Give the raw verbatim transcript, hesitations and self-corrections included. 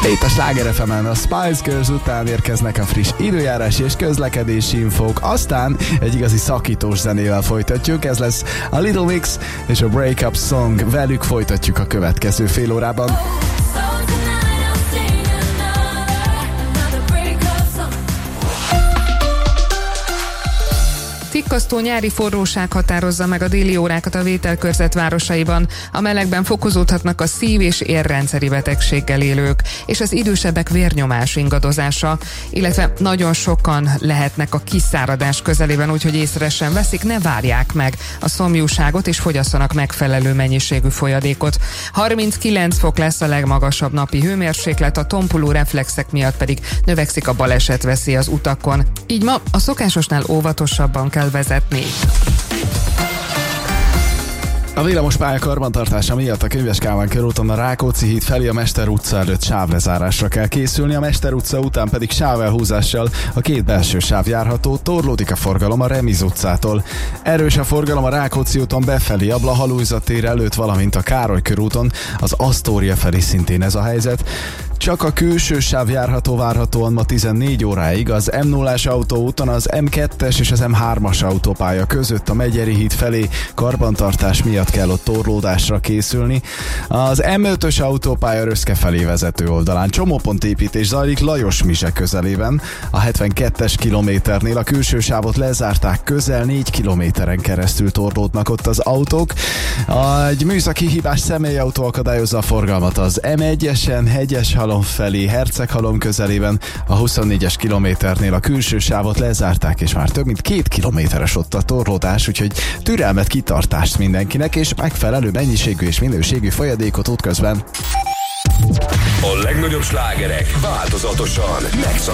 Itt a Sláger ef emen a Spice Girls után érkeznek a friss időjárási és közlekedési infók, aztán egy igazi szakítós zenével folytatjuk, ez lesz a Little Mix és a Break Up Song, velük folytatjuk a következő fél órában. Tikkasztó nyári forróság határozza meg a déli órákat a vételkörzet városaiban. A melegben fokozódhatnak a szív- és érrendszeri betegséggel élők, és az idősebbek vérnyomás ingadozása, illetve nagyon sokan lehetnek a kiszáradás közelében, úgyhogy észre sem veszik, ne várják meg a szomjúságot, és fogyasszanak megfelelő mennyiségű folyadékot. harminckilenc fok lesz a legmagasabb napi hőmérséklet, a tompuló reflexek miatt pedig növekszik a balesetveszély az utakon. Így ma a szokásosnál óvatosabban kell vezetni. A villamospálya karbantartása miatt a Könyves Kálmán körúton a Rákóczi híd felé a Mester utca előtt sávlezárásra kell készülni, a Mester utca után pedig sávelhúzással a két belső sáv járható, torlódik a forgalom a Remiz utcától. Erős a forgalom a Rákóczi úton befelé, a Blaha-Lujza tér előtt, valamint a Károly körúton, az Asztória felé szintén ez a helyzet. Csak a külső sáv járható várhatóan ma tizennégy óráig, az em nullás autóúton az em kettes és az em hármas autópálya között a Megyeri híd felé karbantartás miatt kell ott torlódásra készülni. Az em ötös autópálya Röszke felé vezető oldalán csomópontépítés zajlik Lajos-Mizse közelében. A hetvenkettes kilométernél a külső sávot lezárták, közel négy kilométeren keresztül torlódnak ott az autók. Egy műszaki hibás személyautó akadályozza a forgalmat az em egyesen Hegyeshalom felé Herceghalom közelében, a huszonnégyes kilométernél a külső sávot lezárták, és már több mint két kilométeres ott a torlódás, úgyhogy türelmet, kitartást mindenkinek, és megfelelő mennyiségű és minőségű folyadékot útközben. A legnagyobb slágerek változatosan megszak